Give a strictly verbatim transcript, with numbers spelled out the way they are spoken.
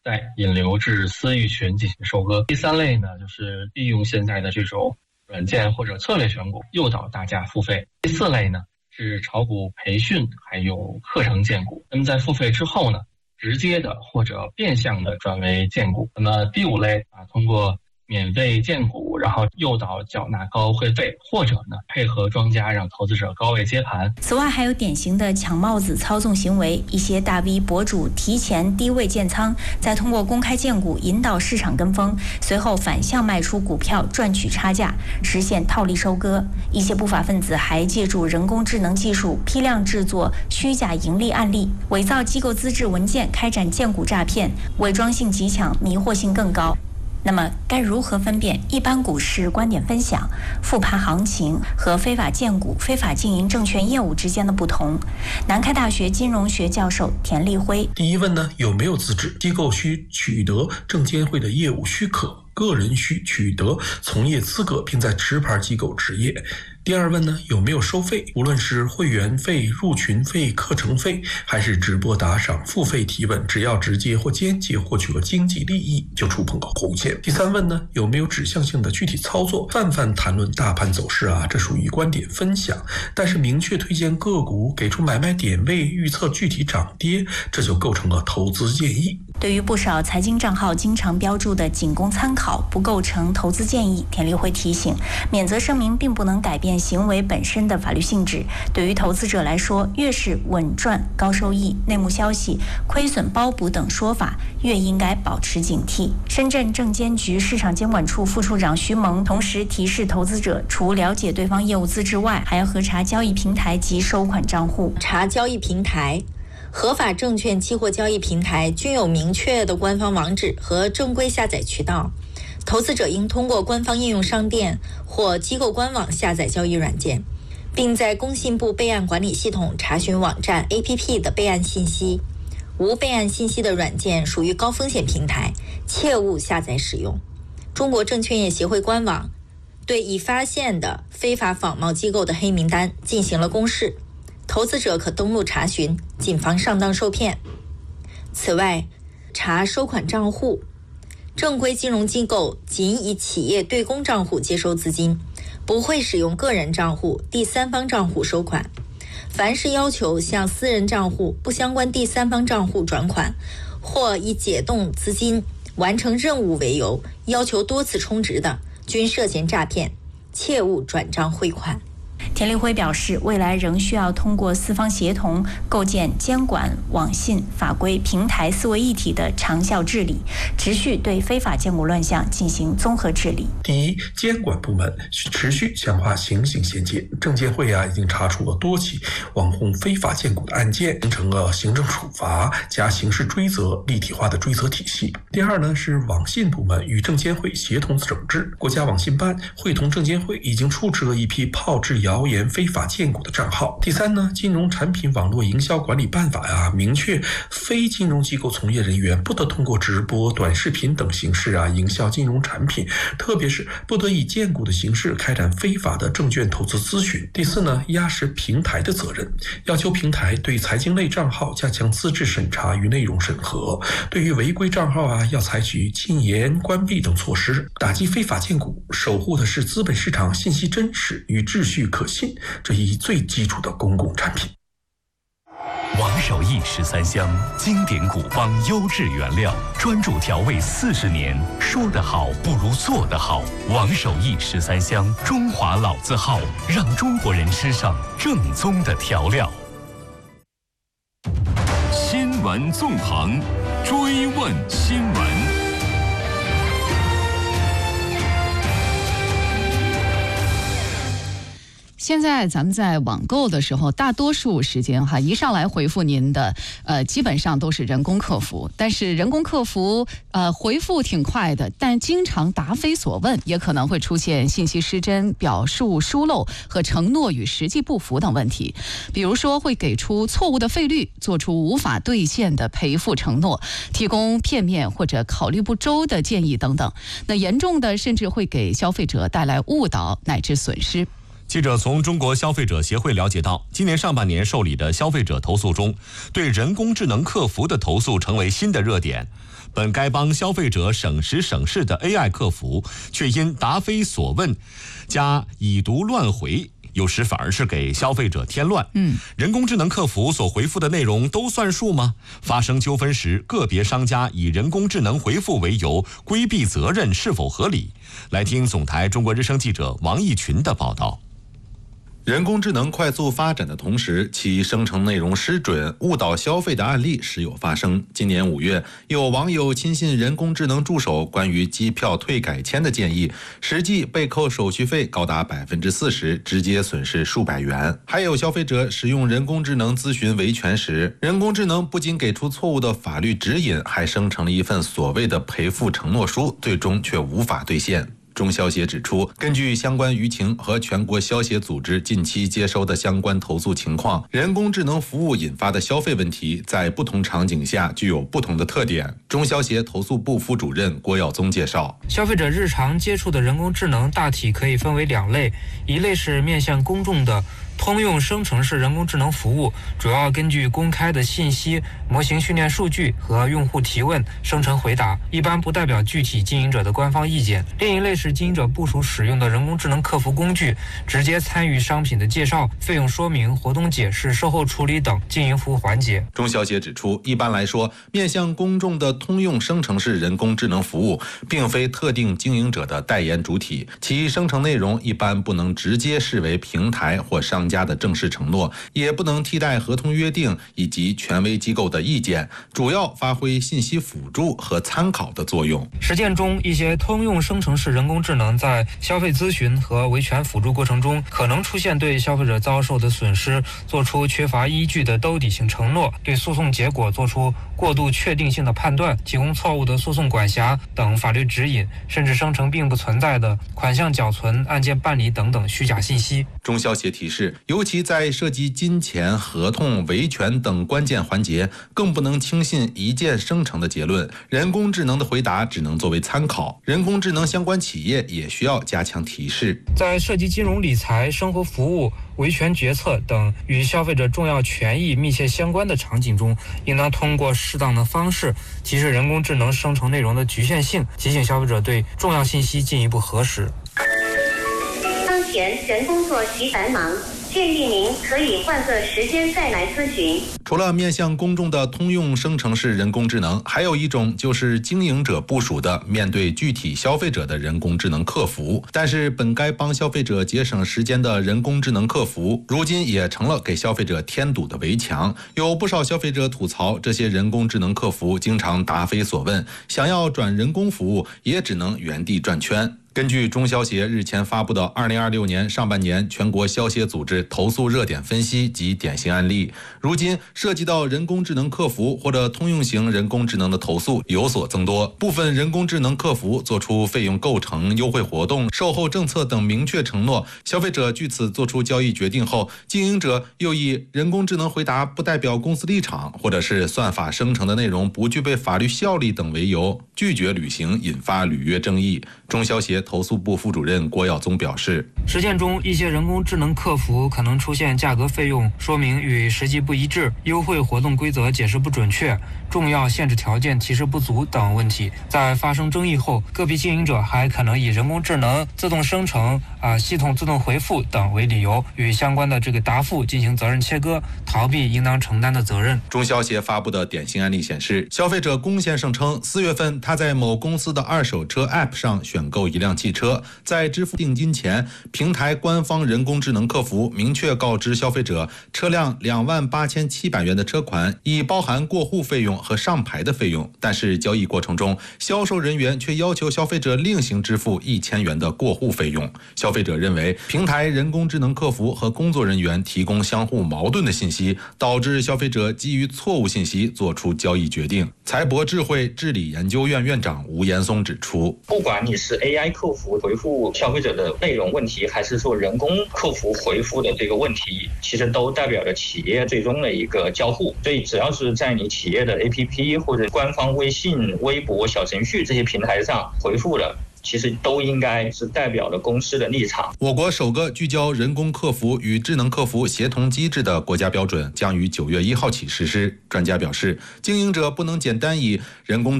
再引流至私域群进行收割。第三类呢，就是利用现在的这种软件或者策略选股，诱导大家付费。第四类呢，是炒股培训还有课程荐股。那么在付费之后呢，直接的或者变相的转为荐股。那么第五类啊，通过免费荐股，然后诱导缴纳高会费，或者呢配合庄家让投资者高位接盘。 此外，还有典型的抢帽子操纵行为，一些大 V 博主提前低位建仓，再通过公开荐股引导市场跟风，随后反向卖出股票赚取差价，实现套利收割。一些不法分子还借助人工智能技术批量制作虚假盈利案例，伪造机构资质文件开展荐股诈骗，伪装性极强，迷惑性更高。那么该如何分辨一般股市观点分享、复盘行情和非法荐股、非法经营证券业务之间的不同？南开大学金融学教授田立辉： 第一问呢，有没有资质？机构需取得证监会的业务许可，个人需取得从业资格，并在持牌机构执业。第二问呢，有没有收费？无论是会员费、入群费、课程费，还是直播打赏、付费提问，只要直接或间接获取了经济利益，就触碰到红线。第三问呢，有没有指向性的具体操作？泛泛谈论大盘走势啊，这属于观点分享，但是明确推荐个股，给出买卖点位，预测具体涨跌，这就构成了投资建议。 对于不少财经账号经常标注的仅供参考，不构成投资建议，田立辉提醒，免责声明并不能改变行为本身的法律性质。对于投资者来说，越是稳赚、高收益、内幕消息、亏损包补等说法，越应该保持警惕。深圳证监局市场监管处副处长徐萌同时提示投资者，除了解对方业务资质外，还要核查交易平台及收款账户。 查交易平台，合法证券期货交易平台均有明确的官方网址和正规下载渠道，投资者应通过官方应用商店或机构官网下载交易软件，并在工信部备案管理系统查询网站 A P P 的备案信息。无备案信息的软件属于高风险平台，切勿下载使用。中国证券业协会官网对已发现的非法仿冒机构的黑名单进行了公示，投资者可登录查询，谨防上当受骗。此外，查收款账户，正规金融机构仅以企业对公账户接收资金，不会使用个人账户、第三方账户收款。凡是要求向私人账户不相关第三方账户转款，或以解冻资金、完成任务为由要求多次充值的，均涉嫌诈骗，切勿转账汇款。 田立辉表示，未来仍需要通过四方协同，构建监管、网信、法规、平台四位一体的长效治理，持续对非法荐股乱象进行综合治理。 第一，监管部门持续强化刑刑衔接，证监会啊已经查处了多起网红非法荐股的案件，形成了行政处罚加刑事追责立体化的追责体系。第二呢，是网信部门与证监会协同整治，国家网信办会同证监会已经处置了一批炮制谣言非法荐股的账号。第三呢，金融产品网络营销管理办法呀、啊，明确非金融机构从业人员不得通过直播、短视频等形式啊营销金融产品，特别是不得以荐股的形式开展非法的证券投资咨询。第四呢，压实平台的责任，要求平台对财经类账号加强资质审查与内容审核，对于违规账号啊要采取禁言、关闭等措施，打击非法荐股，守护的是资本市场信息真实与秩序可信这一最基础的公共产品。 王守义十三香，经典古方优质原料，专注调味四十年，说得好不如做得好。王守义十三香，中华老字号，让中国人吃上正宗的调料。新闻纵横，追问新闻。 现在咱们在网购的时候，大多数时间哈，一上来回复您的，呃，基本上都是人工客服。但是人工客服呃回复挺快的，但经常答非所问，也可能会出现信息失真、表述疏漏和承诺与实际不符等问题。比如说会给出错误的费率，做出无法兑现的赔付承诺，提供片面或者考虑不周的建议等等。那严重的甚至会给消费者带来误导乃至损失。 记者从中国消费者协会了解到，今年上半年受理的消费者投诉中，对人工智能客服的投诉成为新的热点。本该帮消费者省时省事的 A I 客服，却因答非所问加已读乱回，有时反而是给消费者添乱。嗯，人工智能客服所回复的内容都算数吗？发生纠纷时，个别商家以人工智能回复为由规避责任是否合理？来听总台中国之声记者王义群的报道。 人工智能快速发展的同时，其生成内容失准、误导消费的案例时有发生。今年五月，有网友亲信人工智能助手关于机票退改签的建议，实际被扣手续费高达百分之四十，直接损失数百元。还有消费者使用人工智能咨询维权时，人工智能不仅给出错误的法律指引，还生成了一份所谓的赔付承诺书，最终却无法兑现。中消协指出，根据相关舆情和全国消协组织近期接收的相关投诉情况，人工智能服务引发的消费问题在不同场景下具有不同的特点。中消协投诉部副主任郭耀宗介绍， 消费者日常接触的人工智能大体可以分为两类，一类是面向公众的通用生成式人工智能服务，主要根据公开的信息、模型训练数据和用户提问生成回答，一般不代表具体经营者的官方意见。另一类是经营者部署使用的人工智能客服工具，直接参与商品的介绍、费用说明、活动解释、售后处理等经营服务环节。 中消协指出，一般来说，面向公众的通用生成式人工智能服务并非特定经营者的代言主体，其生成内容一般不能直接视为平台或商家的正式承诺，也不能替代合同约定以及权威机构的意见，主要发挥信息辅助和参考的作用。 实践中，一些通用生成式人工智能在消费咨询和维权辅助过程中，可能出现对消费者遭受的损失做出缺乏依据的兜底性承诺，对诉讼结果做出过度确定性的判断，提供错误的诉讼管辖等法律指引，甚至生成并不存在的款项缴存、案件办理等等虚假信息。 中消协提示，尤其在涉及金钱、合同、维权等关键环节，更不能轻信一键生成的结论，人工智能的回答只能作为参考。人工智能相关企业也需要加强提示。 在涉及金融理财、生活服务、维权决策等与消费者重要权益密切相关的场景中，应当通过适当的方式提示人工智能生成内容的局限性，提醒消费者对重要信息进一步核实。 当前人工作极繁忙，建议您可以换个时间再来咨询。 除了面向公众的通用生成式人工智能，还有一种就是经营者部署的面对具体消费者的人工智能客服。但是本该帮消费者节省时间的人工智能客服，如今也成了给消费者添堵的围墙。有不少消费者吐槽，这些人工智能客服经常答非所问，想要转人工服务也只能原地转圈。根据中消协日前发布的二零二六年上半年全国消协组织投诉热点分析及典型案例，如今涉及到人工智能客服或者通用型人工智能的投诉有所增多。部分人工智能客服做出费用构成、优惠活动、售后政策等明确承诺，消费者据此做出交易决定后，经营者又以人工智能回答不代表公司立场，或者是算法生成的内容不具备法律效力等为由，拒绝履行，引发履约争议。中消协投诉部副主任郭耀宗表示， 实践中一些人工智能客服可能出现价格费用说明与实际不一致、优惠活动规则解释不准确、重要限制条件提示不足等问题。在发生争议后，个别经营者还可能以人工智能自动生成、啊系统自动回复等为理由，与相关的这个答复进行责任切割，逃避应当承担的责任。 中消协发布的典型案例显示，消费者龚先生称，四月份他在某公司的二手车 App 上选购一辆汽车，在支付定金前，平台官方人工智能客服明确告知消费者，车辆两万八千七百元的车款已包含过户费用和上牌的费用，但是交易过程中，销售人员却要求消费者另行支付一千元的过户费用。消费者认为，平台人工智能客服和工作人员提供相互矛盾的信息，导致消费者基于错误信息做出交易决定。财博智慧治理研究院院长吴延松指出， 不管你是 A I 客服回复消费者的内容问题，还是说人工客服回复的这个问题，其实都代表着企业最终的一个交互。所以只要是在你企业的 A P P 或者官方微信、微博、小程序这些平台上回复了， 其实都应该是代表了公司的立场。 我国首个聚焦人工客服与智能客服协同机制的国家标准将于九月一号起实施。专家表示，经营者不能简单以人工智